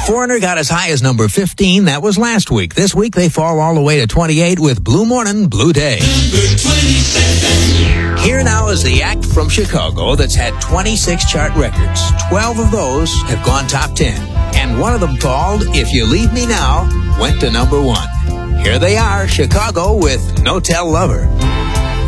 Foreigner got as high as number 15. That was last week. This week, they fall all the way to 28 with Blue Morning, Blue Day. Here now is the act from Chicago that's had 26 chart records. 12 of those have gone top 10. And one of them, called If You Leave Me Now, went to number 1. Here they are, Chicago with No Tell Lover.